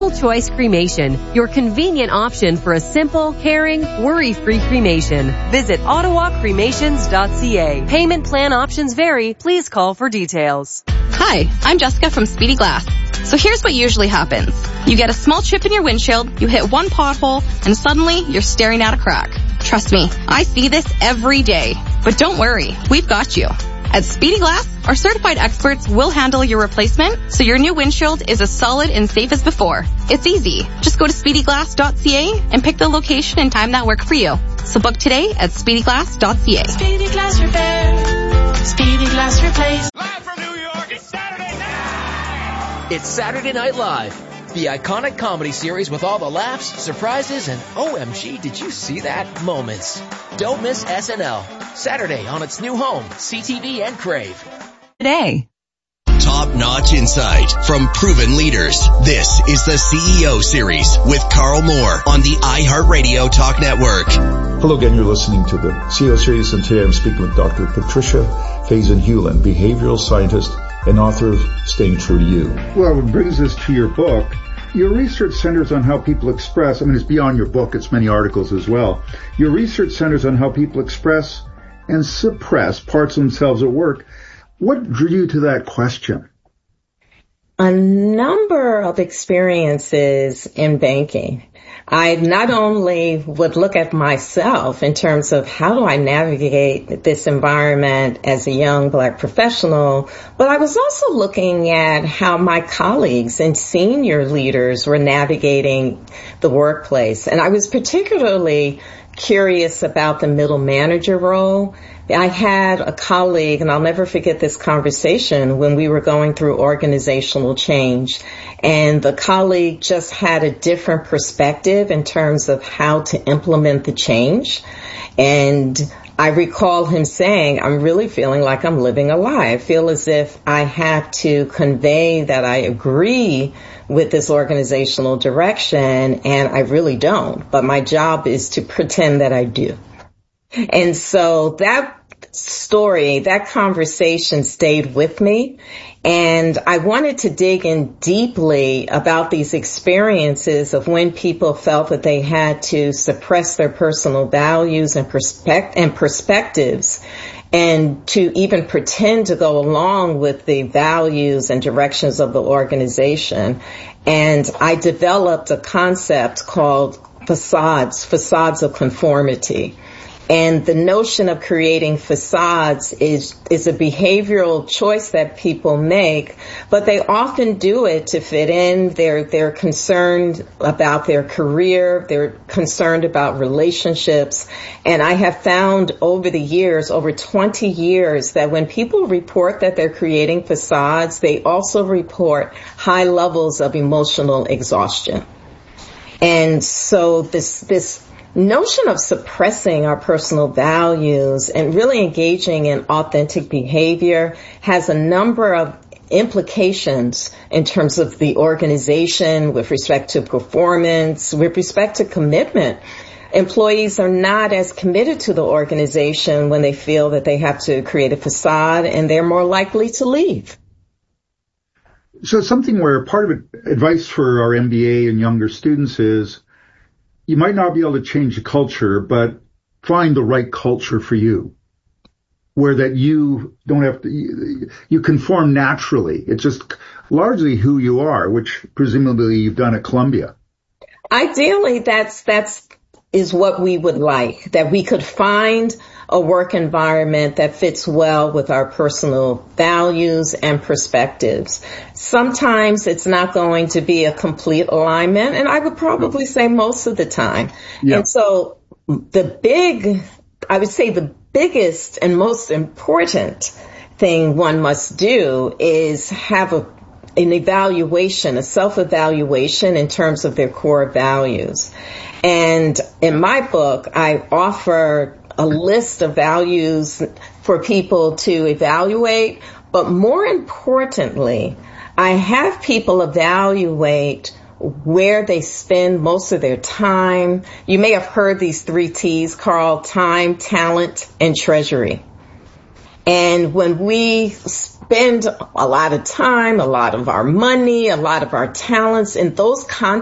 Choice Cremation, your convenient option for a simple, caring, worry-free cremation. Visit ottawacremations.ca. Payment plan options vary. Please call for details. Hi, I'm Jessica from Speedy Glass. So here's what usually happens. You get a small chip in your windshield, you hit one pothole, and suddenly you're staring at a crack. Trust me, I see this every day. But don't worry, we've got you. At Speedy Glass, our certified experts will handle your replacement so your new windshield is as solid and safe as before. It's easy. Just go to speedyglass.ca and pick the location and time that work for you. So book today at speedyglass.ca. Speedy Glass Repair. Speedy Glass Replace. Live from New York, it's Saturday night! It's Saturday Night Live, the iconic comedy series with all the laughs, surprises, and OMG, did you see that moments. Don't miss SNL. Saturday on its new home, CTV and Crave. Today. Top-notch insight from proven leaders. This is the CEO Series with Carl Moore on the iHeartRadio Talk Network. Hello again, you're listening to the CEO Series, and today I'm speaking with Dr. Patricia Faison-Hewlin, behavioral scientist and author of Staying True to You. Well, it brings us to your book. Your research centers on how people express, it's beyond your book, it's many articles as well. Your research centers on how people express and suppress parts of themselves at work. What drew you to that question? A number of experiences in banking. I not only would look at myself in terms of how do I navigate this environment as a young Black professional, but I was also looking at how my colleagues and senior leaders were navigating the workplace. And I was particularly curious about the middle manager role. I had a colleague, and I'll never forget this conversation when we were going through organizational change, and the colleague just had a different perspective in terms of how to implement the change. And I recall him saying, I'm really feeling like I'm living a lie. I feel as if I have to convey that I agree with this organizational direction, and I really don't. But my job is to pretend that I do. And so that story, that conversation stayed with me. And I wanted to dig in deeply about these experiences of when people felt that they had to suppress their personal values and perspectives, and to even pretend to go along with the values and directions of the organization. And I developed a concept called facades of conformity. And the notion of creating facades is a behavioral choice that people make, but they often do it to fit in. They're concerned about their career. They're concerned about relationships. And I have found over the years, over 20 years, that when people report that they're creating facades, they also report high levels of emotional exhaustion. And so this notion of suppressing our personal values and really engaging in authentic behavior has a number of implications in terms of the organization with respect to performance, with respect to commitment. Employees are not as committed to the organization when they feel that they have to create a facade, and they're more likely to leave. So something where part of it, advice for our MBA and younger students is, you might not be able to change the culture, but find the right culture for you, where that you don't have to, you conform naturally. It's just largely who you are, which presumably you've done at Columbia. Ideally, that's is what we would like, that we could find a work environment that fits well with our personal values and perspectives. Sometimes it's not going to be a complete alignment, and I would probably say most of the time. Yeah. And so I would say the biggest and most important thing one must do is have an evaluation, a self-evaluation in terms of their core values. And in my book, I offer a list of values for people to evaluate, but more importantly, I have people evaluate where they spend most of their time. You may have heard these 3 T's, Carl: time, talent, and treasury. And when we spend a lot of time, a lot of our money, a lot of our talents in those contexts,